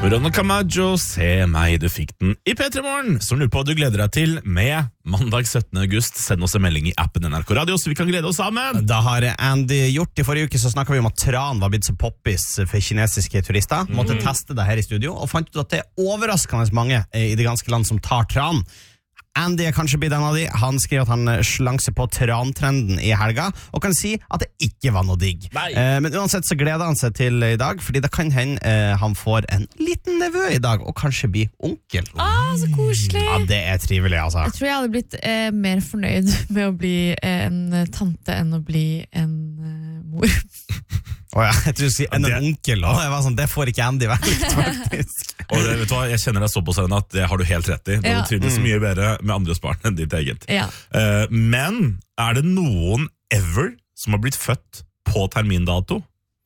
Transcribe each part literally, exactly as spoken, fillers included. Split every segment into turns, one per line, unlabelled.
Veronica Maggio, se meg, du fikk den i P tre Morgen, som lurer på hva du gleder deg til med mandag syttende august. Send oss en melding i appen N R K Radio, så vi kan glede oss sammen.
Da har Andy gjort. I forrige uke så snakket vi om at tran var blitt så poppis for kinesiske turister. Måtte mm. teste det her i studio, og fant ut at det er overraskende mange i det ganske land som tar tran. Andy er kanskje blitt en av de. Han skriver at han slang seg på trantrenden i helga, og kan si at det ikke var noe digg. Eh, men uansett så gleder han seg til i dag, fordi det kan hende eh, han får en liten nevø i dag, og kanskje bli onkel.
Ah, så koselig!
Ja, det er trivelig, altså.
Jeg tror jeg hadde blitt eh, mer fornøyd med å bli en tante enn å bli en eh, mor.
Oh, ja, jeg tror du sier en, en onkel, og jeg var sånn, det får ikke Andy veldig, faktisk.
Og det, vet du hva, jeg kjenner deg så på scenen at det har du helt rett i.
Ja.
Du trives mye bedre med andres barn enn ditt eget.
Ja.
Uh, men er det noen ever som har blitt født på termindato?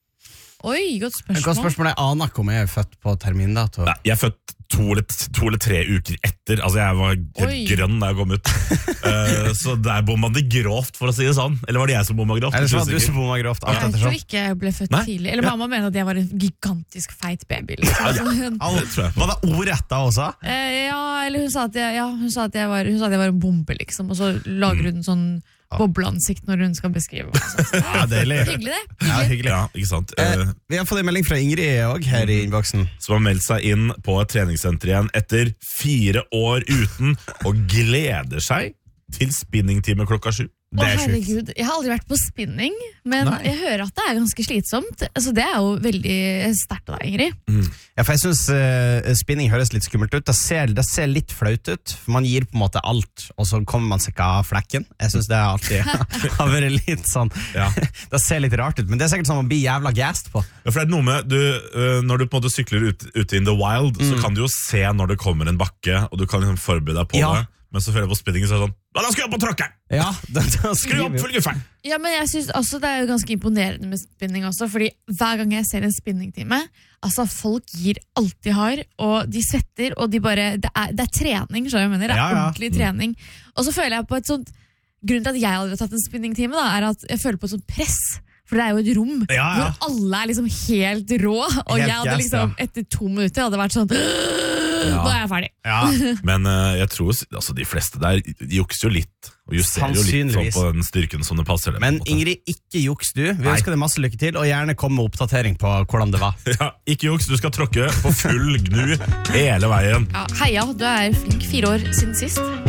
Oi, godt spørsmål.
Godt spørsmål, jeg aner ikke om jeg er født på termindato.
Nei, jeg er født to eller, to eller tre uker etter. Altså, jeg var helt
Oi.
grønn da jeg kom ut. uh, så der bomma det grovt, for å si det sånn. Eller var det jeg som bomma grovt?
Eller så var det du som bomma grovt.
Ja, jeg tror ikke jeg ble født
Nei?
tidlig. Eller
Ja.
mamma mener at jeg var en gigantisk feit baby. Liksom.
Al- var det ordrett da også?
Eh, ja, eller hun sa at jeg, ja, hun sa at jeg, var, hun sa at jeg var en bombe, liksom. Og så lager hun sånn bobleansikt når hun skal beskrive meg. Så,
Ja, deilig.
hyggelig det.
Ja, hyggelig.
Ja, ikke sant?
Eh,
Uh,
vi har fått en melding fra Ingrid også her i innboksen.
som har meldt seg inn på et treningssenter igjen etter fire år uten, og gleder seg til spinningtime klokka sju.
Å,
Det er sjukt.
herregud, jeg har aldri vært på spinning, men
Nei.
jeg hører at det er ganske slitsomt. Altså, det er jo veldig sterkt av deg, Ingrid.
Ja, for jeg synes uh, spinning høres litt skummelt ut. Det ser, det ser litt flaut ut, for man gir på en måte alt, og så kommer man seg ikke av flekken. Jeg synes det alltid har vært litt sånn,
Ja.
det ser litt rart ut, men det er sikkert sånn man blir jævla gassed på.
Ja, for det er noe med, du, øh, Når du på en måte sykler ut, ute in the wild, så kan du jo se når det kommer en bakke, og du kan liksom forberede deg på
Ja.
det. Men så føler jeg på spinningen, så er det sånn, da skal jeg opp på tråkken!
Ja, da, da
Skru opp for gufferen!
Ja, men jeg synes også det er jo ganske imponerende med spinning også, fordi hver gang jeg ser en spinningtime, altså folk gir alt de har, og de svetter, og de bare, det er, det er trening, så jeg mener, det er
Ja, ja.
ordentlig trening. Og så føler jeg på et sånt, grunnen til at jeg aldri har tatt en spinningtime da, er at jeg føler på et sånt press, for det er jo et rom
Ja, ja.
hvor alle er liksom helt rå, og
Helt
jeg hadde
gassed,
liksom,
ja.
etter to minutter, hadde vært sånn, nå er jeg ferdig.
Ja,
Men øh, jeg tror altså, de fleste der jukser jo litt, og justerer jo litt sånn
Sannsynligvis.
på den styrken som det passer dem.
men
på en måte.
Ingrid, ikke juks du. Vi
Nei.
ønsker deg masse lykke til, og gjerne kom med oppdatering på hvordan det var.
Ja, ikke juks, du skal tråkke på full gnu hele veien.
Ja, heia, du er flink, fire år siden sist.